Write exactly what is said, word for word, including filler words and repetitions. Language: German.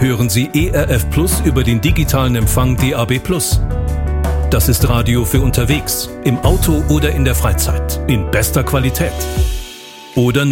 hören Sie E R F Plus über den digitalen Empfang D A B plus. Das ist Radio für unterwegs, im Auto oder in der Freizeit, in bester Qualität. Oder